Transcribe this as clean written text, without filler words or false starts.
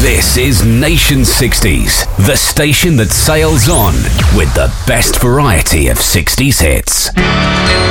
This is Nation 60s, the station that sails on with the best variety of 60s hits.